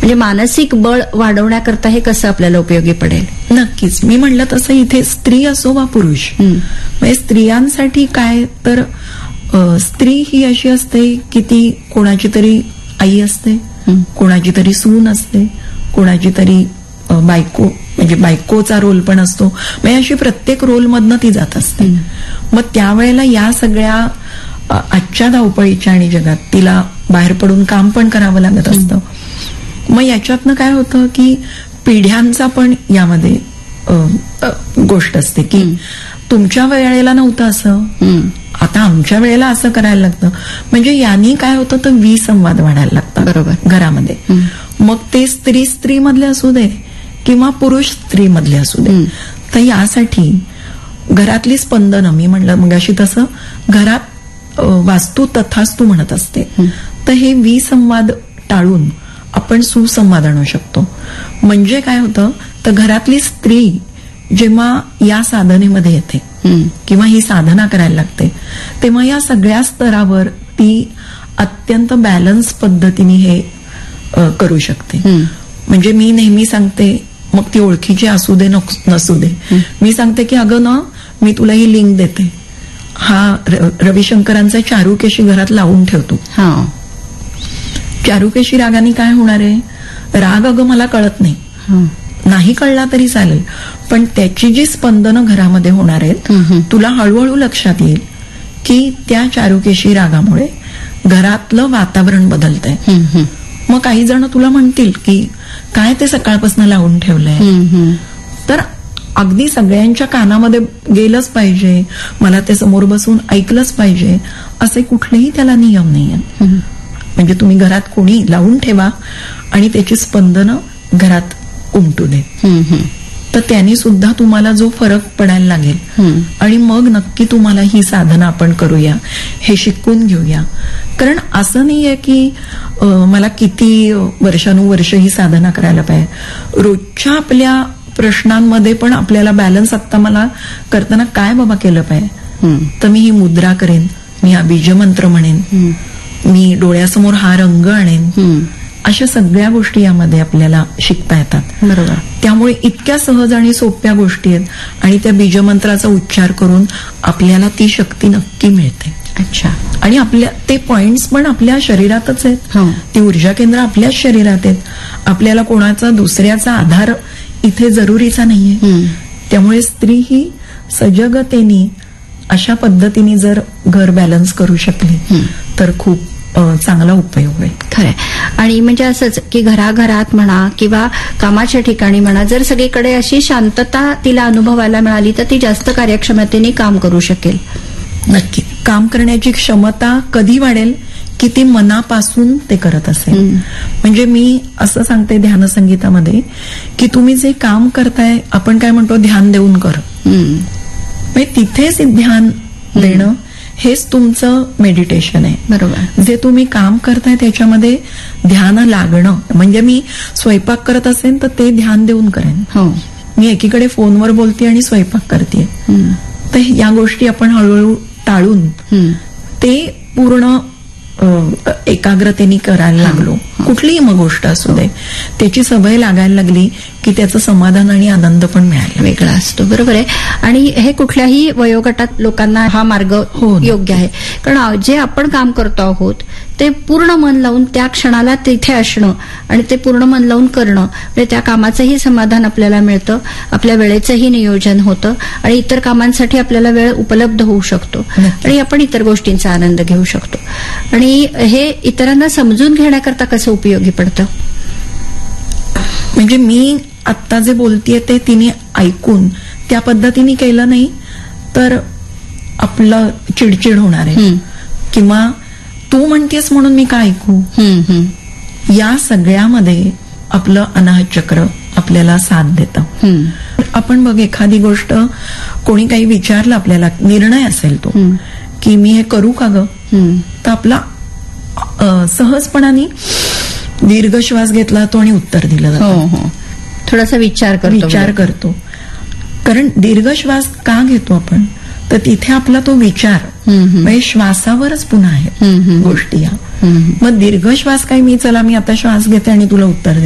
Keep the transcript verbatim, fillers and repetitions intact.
म्हणजे मानसिक बळ वाढवण्याकरता हे कसं आपल्याला उपयोगी पडेल? नक्कीच. मी म्हणलं तसं इथे स्त्री असो वा पुरुष, म्हणजे स्त्रियांसाठी काय तर अ, स्त्री ही अशी असते की ती कोणाची तरी आई असते, कोणाची तरी सून असते, कोणाची तरी अ, बायको, म्हणजे बायकोचा रोल पण असतो. म्हणजे अशी प्रत्येक रोलमधनं ती जात असते. मग त्यावेळेला या सगळ्या अ, आजच्या धावपळीच्या आणि जगात तिला बाहेर पडून काम पण करावं लागत असतं. मग याच्यातनं काय होतं की पिढ्यांचा पण यामध्ये अ, अ, गोष्ट असते की तुमच्या वेळेला नव्हतं असं, आता आमच्या वेळेला असं करायला लागतं. म्हणजे यांनी काय होतं तर विसंवाद वाढायला लागतात बरोबर घरामध्ये. मग ते स्त्री स्त्री मधले असू दे किंवा पुरुष स्त्री मधले असू दे. तर यासाठी घरातली स्पंदनं, मी म्हणलं मगाशी तसं घरात वास्तू तथास्तू म्हणत असते, तर हे विसंवाद टाळून आपण सुसंवाद आणू शकतो. म्हणजे काय होतं तर घरातली स्त्री जेव्हा या साधनेमध्ये येते किंवा ही साधना करायला लागते, तेव्हा या सगळ्या स्तरावर ती अत्यंत बॅलन्स पद्धतीने हे करू शकते. म्हणजे मी नेहमी सांगते, मग ती ओळखीची असू दे नसू दे, मी सांगते की अगं ना मी तुला ही लिंक देते, हा रविशंकरांचा चारुकेशी घरात लावून ठेवतो. चारुकेशी रागाने काय होणार आहे, राग अगं मला कळत नाही, नाही कळला तरी चालेल, पण त्याची जी स्पंदनं घरामध्ये होणार आहेत तुला हळूहळू लक्षात येईल की त्या चारुकेशी रागामुळे घरातलं वातावरण बदलतंय. मग काही जण तुला म्हणतील की काय ते सकाळपासून लावून ठेवलंय, तर अगदी सगळ्यांच्या कानामध्ये गेलंच पाहिजे, मला ते समोर बसून ऐकलंच पाहिजे असे कुठलेही त्याला नियम नाहीये. म्हणजे तुम्ही घरात कोणी लावून ठेवा आणि त्याची स्पंदनं घरात उमटू दे, तर त्यांनी सुद्धा तुम्हाला जो फरक पडायला लागेल. आणि मग नक्की तुम्हाला ही साधना आपण करूया, हे शिकून घेऊया. कारण असं नाहीये की मला किती वर्षानुवर्ष ही साधना करायला पाहिजे. रोजच्या आपल्या प्रश्नांमध्ये पण आपल्याला बॅलन्स आता मला करताना काय बाबा केलं पाहिजे, तर मी ही मुद्रा करेन, मी हा बीजमंत्र म्हणेन, मी डोळ्यासमोर हा रंग आणेन, अशा सगळ्या गोष्टी यामध्ये आपल्याला शिकता येतात. बरोबर. त्यामुळे इतक्या सहज आणि सोप्या गोष्टी आहेत आणि त्या बीजमंत्राचा उच्चार करून आपल्याला ती शक्ती नक्की मिळते. अच्छा. आणि आपल्या ते पॉइंट्स पण आपल्या शरीरातच आहेत, ती ऊर्जा केंद्र आपल्याच शरीरात आहेत. आपल्याला कोणाचा दुसऱ्याचा आधार इथे जरुरीचा नाहीये. त्यामुळे स्त्री ही सजगतेने अशा पद्धतीने जर घर बॅलन्स करू शकली तर खूप चांगला उपयोग होईल. खरंय. आणि म्हणजे असंच की घराघरात म्हणा किंवा कामाच्या ठिकाणी म्हणा, जर सगळीकडे अशी शांतता तिला अनुभवायला मिळाली तर ती जास्त कार्यक्षमतेने काम करू शकेल. नक्की. काम करण्याची क्षमता कधी वाढेल की ती मनापासून ते करत असेल. म्हणजे मी असं सांगते ध्यानसंगीतामध्ये की तुम्ही जे काम करताय, आपण काय म्हणतो ध्यान देऊन कर, म्हणजे तिथेच ध्यान देणं हेच तुमचं मेडिटेशन आहे. बरोबर. जे तुम्ही काम करताय त्याच्यामध्ये ध्यान लागणं. म्हणजे मी स्वयंपाक करत असेल तर ते ध्यान देऊन करेन. मी एकीकडे फोनवर बोलते आणि स्वयंपाक करते, तर या गोष्टी आपण हळूहळू टाळून ते पूर्ण एकाग्रतेने करायला लागलो. कुठलीही मग गोष्ट असू दे, त्याची सवय लागायला लागली की त्याचं समाधान आणि आनंद पण मिळायला वेगळा असतो. बरोबर आहे. आणि हे कुठल्याही वयोगटात लोकांना हा मार्ग योग्य आहे. कारण जे आपण काम करतो आहोत ते पूर्ण मन लावून त्या क्षणाला तिथे असणं आणि ते पूर्ण मन लावून करणं, म्हणजे त्या कामाचंही समाधान आपल्याला मिळतं, आपल्या वेळेचंही नियोजन होतं आणि इतर कामांसाठी आपल्याला वेळ उपलब्ध होऊ शकतो आणि आपण इतर गोष्टींचा आनंद घेऊ शकतो. आणि हे इतरांना समजून घेण्याकरता कसं उपयोगी पडतं? म्हणजे मी आत्ता जे बोलतेय ते तिने ऐकून त्या पद्धतीने केलं नाही तर आपलं चिडचिड होणार आहे, किंवा तू म्हणतेस म्हणून मी काय ऐकू. या सगळ्यामध्ये आपलं अनाहत चक्र आपल्याला साथ देतं. आपण बघ, एखादी गोष्ट कोणी काही विचारलं आपल्याला, निर्णय असेल तो की मी हे करू का ग, तर आपला सहजपणाने दीर्घ श्वास घेतला तो आणि उत्तर दिलं जातं. थोडासा विचार करतो विचार करतो कारण दीर्घ श्वास का घेतो आपण, तर तिथे आपला तो विचार म्हणजे श्वासावरच पुन्हा आहे गोष्टी. या मग दीर्घ श्वास काय, मी चला मी आता श्वास घेते आणि तुला उत्तर